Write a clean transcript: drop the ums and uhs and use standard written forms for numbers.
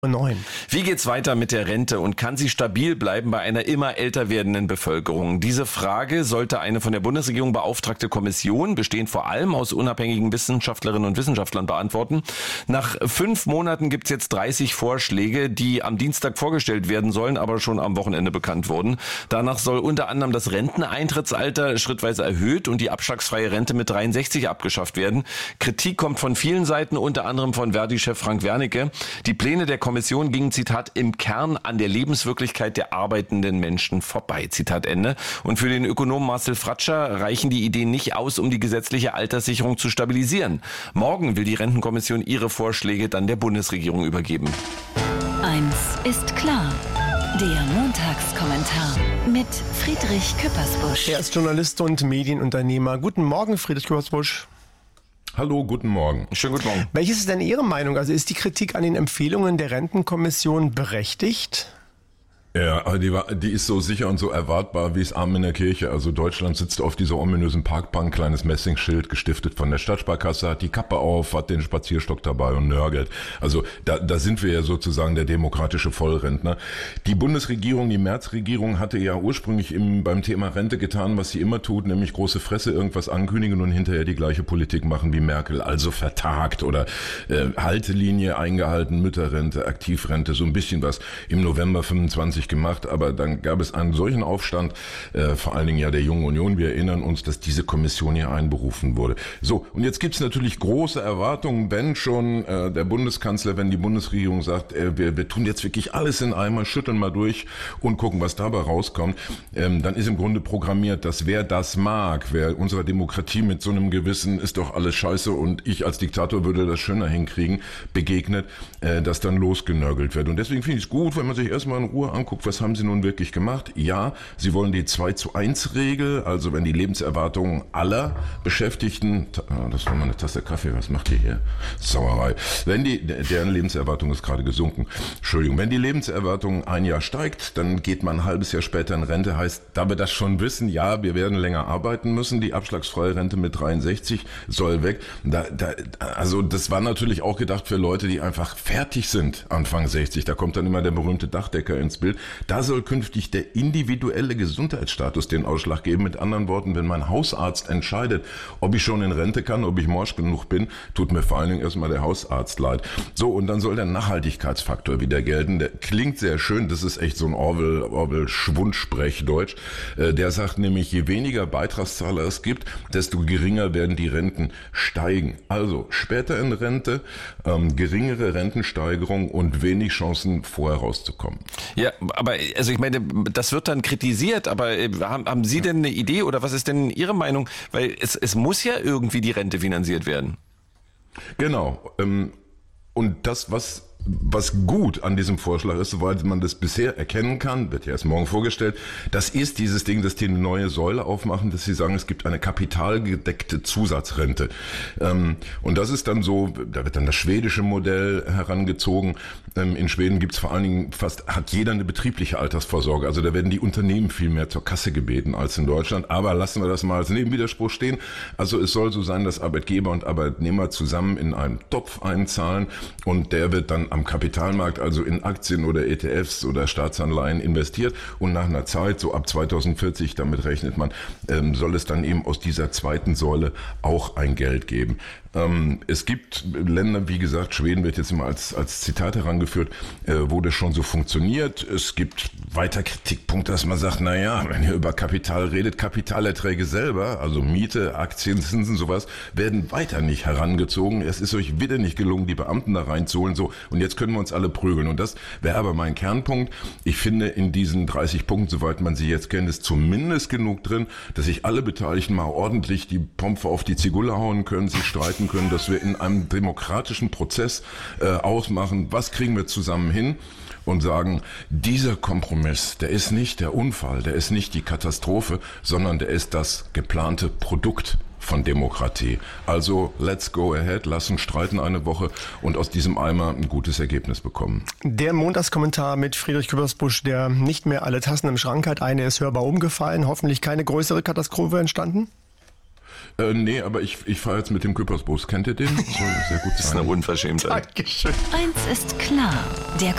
9. Wie geht's weiter mit der Rente und kann sie stabil bleiben bei einer immer älter werdenden Bevölkerung? Diese Frage sollte eine von der Bundesregierung beauftragte Kommission, bestehend vor allem aus unabhängigen Wissenschaftlerinnen und Wissenschaftlern, beantworten. Nach 5 Monaten gibt's jetzt 30 Vorschläge, die am Dienstag vorgestellt werden sollen, aber schon am Wochenende bekannt wurden. Danach soll unter anderem das Renteneintrittsalter schrittweise erhöht und die abschlagsfreie Rente mit 63 abgeschafft werden. Kritik kommt von vielen Seiten, unter anderem von Verdi-Chef Frank Wernicke. Die Pläne der Kommission gingen, Zitat, im Kern an der Lebenswirklichkeit der arbeitenden Menschen vorbei, Zitat Ende. Und für den Ökonomen Marcel Fratscher reichen die Ideen nicht aus, um die gesetzliche Alterssicherung zu stabilisieren. Morgen will die Rentenkommission ihre Vorschläge dann der Bundesregierung übergeben. Eins ist klar. Der Montagskommentar mit Friedrich Küppersbusch. Er ist Journalist und Medienunternehmer. Guten Morgen, Friedrich Küppersbusch. Hallo, guten Morgen. Schönen guten Morgen. Welches ist denn Ihre Meinung? Also ist die Kritik an den Empfehlungen der Rentenkommission berechtigt? Ja, die ist so sicher und so erwartbar wie es Amen in der Kirche. Also Deutschland sitzt auf dieser ominösen Parkbank, kleines Messingschild, gestiftet von der Stadtsparkasse, hat die Kappe auf, hat den Spazierstock dabei und nörgelt. Also da sind wir ja sozusagen der demokratische Vollrentner. Die Bundesregierung, die Merz-Regierung hatte ja ursprünglich beim Thema Rente getan, was sie immer tut, nämlich große Fresse irgendwas ankündigen und hinterher die gleiche Politik machen wie Merkel. Also vertagt oder Haltelinie eingehalten, Mütterrente, Aktivrente, so ein bisschen was im November 25 gemacht, aber dann gab es einen solchen Aufstand, vor allen Dingen ja der Jungen Union. Wir erinnern uns, dass diese Kommission hier einberufen wurde. So, und jetzt gibt's natürlich große Erwartungen, wenn schon der Bundeskanzler, wenn die Bundesregierung sagt, wir tun jetzt wirklich alles in einmal, schütteln mal durch und gucken, was dabei rauskommt, dann ist im Grunde programmiert, dass wer das mag, wer unserer Demokratie mit so einem Gewissen, ist doch alles scheiße und ich als Diktator würde das schöner hinkriegen, begegnet, dass dann losgenörgelt wird. Und deswegen finde ich es gut, wenn man sich erstmal in Ruhe anguckt, was haben sie nun wirklich gemacht? Ja, sie wollen die 2:1-Regel, also wenn die Lebenserwartung aller Beschäftigten, das war mal eine Tasse Kaffee, was macht ihr hier? Sauerei. Deren Lebenserwartung ist gerade gesunken. Entschuldigung, wenn die Lebenserwartung ein Jahr steigt, dann geht man ein halbes Jahr später in Rente, heißt, da wir das schon wissen, ja, wir werden länger arbeiten müssen, die abschlagsfreie Rente mit 63 soll weg. Also das war natürlich auch gedacht für Leute, die einfach fertig sind, Anfang 60. Da kommt dann immer der berühmte Dachdecker ins Bild. Da soll künftig der individuelle Gesundheitsstatus den Ausschlag geben. Mit anderen Worten, wenn mein Hausarzt entscheidet, ob ich schon in Rente kann, ob ich morsch genug bin, tut mir vor allen Dingen erstmal der Hausarzt leid. So, und dann soll der Nachhaltigkeitsfaktor wieder gelten. Der klingt sehr schön, das ist echt so ein Orwell-Schwundsprech-Deutsch. Der sagt nämlich, je weniger Beitragszahler es gibt, desto geringer werden die Renten steigen. Also später in Rente, geringere Rentensteigerung und wenig Chancen, vorher rauszukommen. Ja, aber also ich meine, das wird dann kritisiert, aber haben Sie denn eine Idee oder was ist denn Ihre Meinung? Weil es muss ja irgendwie die Rente finanziert werden. Genau. Und das, was gut an diesem Vorschlag ist, soweit man das bisher erkennen kann, wird ja erst morgen vorgestellt, das ist dieses Ding, dass die eine neue Säule aufmachen, dass sie sagen, es gibt eine kapitalgedeckte Zusatzrente. Und das ist dann so, da wird dann das schwedische Modell herangezogen. In Schweden gibt's vor allen Dingen hat jeder eine betriebliche Altersvorsorge. Also da werden die Unternehmen viel mehr zur Kasse gebeten als in Deutschland. Aber lassen wir das mal als Nebenwiderspruch stehen. Also es soll so sein, dass Arbeitgeber und Arbeitnehmer zusammen in einen Topf einzahlen und der wird dann am Kapitalmarkt, also in Aktien oder ETFs oder Staatsanleihen investiert und nach einer Zeit, so ab 2040, damit rechnet man, soll es dann eben aus dieser zweiten Säule auch ein Geld geben. Es gibt Länder, wie gesagt, Schweden wird jetzt immer als Zitat herangeführt, wo das schon so funktioniert. Es gibt weiter Kritikpunkte, dass man sagt, naja, wenn ihr über Kapital redet, Kapitalerträge selber, also Miete, Aktien, Zinsen, sowas, werden weiter nicht herangezogen. Es ist euch wieder nicht gelungen, die Beamten da reinzuholen, so. Und jetzt können wir uns alle prügeln. Und das wäre aber mein Kernpunkt. Ich finde, in diesen 30 Punkten, soweit man sie jetzt kennt, ist zumindest genug drin, dass sich alle Beteiligten mal ordentlich die Pompe auf die Zigulle hauen können, sich streiten können, dass wir in einem demokratischen Prozess ausmachen, was kriegen wir zusammen hin und sagen, dieser Kompromiss, der ist nicht der Unfall, der ist nicht die Katastrophe, sondern der ist das geplante Produkt von Demokratie. Also let's go ahead, lass uns streiten eine Woche und aus diesem Eimer ein gutes Ergebnis bekommen. Der Montagskommentar mit Friedrich Küppersbusch, der nicht mehr alle Tassen im Schrank hat. Eine ist hörbar umgefallen, hoffentlich keine größere Katastrophe entstanden. Nee, aber ich fahre jetzt mit dem Küppersbus. Kennt ihr den? Soll sehr gut sein. Das ist eine Unverschämtheit. Dankeschön. Eins ist klar, der